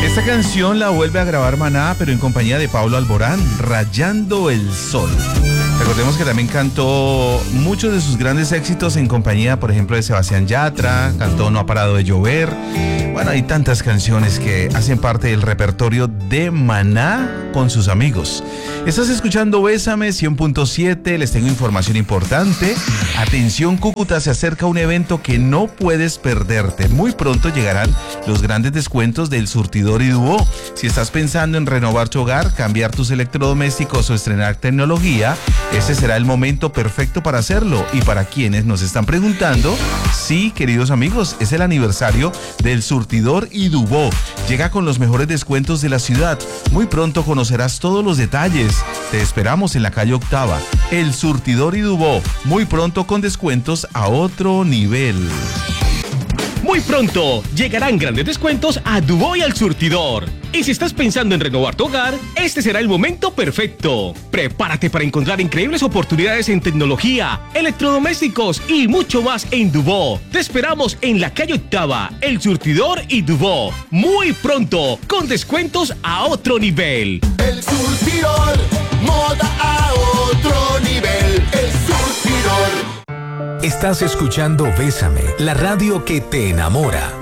Esta canción la vuelve a grabar Maná, pero en compañía de Pablo Alborán, Rayando el Sol. Recordemos que también cantó muchos de sus grandes éxitos en compañía, por ejemplo, de Sebastián Yatra, cantó No ha parado de llover. Bueno, hay tantas canciones que hacen parte del repertorio de Maná con sus amigos. Estás escuchando Bésame 100.7, les tengo información importante. Atención, Cúcuta, se acerca un evento que no puedes perderte. Muy pronto llegarán los grandes descuentos del Surtidor y Dubó. Si estás pensando en renovar tu hogar, cambiar tus electrodomésticos o estrenar tecnología, ese será el momento perfecto para hacerlo. Y para quienes nos están preguntando, sí, queridos amigos, es el aniversario del Surtidor y Dubó. Llega con los mejores descuentos de la ciudad. Muy pronto conocerás todos los detalles. Te esperamos en la calle Octava. El Surtidor y Dubó, muy pronto con descuentos a otro nivel. Muy pronto llegarán grandes descuentos a Dubó y al Surtidor. Y si estás pensando en renovar tu hogar, este será el momento perfecto. Prepárate para encontrar increíbles oportunidades en tecnología, electrodomésticos y mucho más en Dubó. Te esperamos en la calle Octava, El Surtidor y Dubó. Muy pronto, con descuentos a otro nivel. El Surtidor, moda a otro nivel. El Surtidor. Estás escuchando Bésame, la radio que te enamora.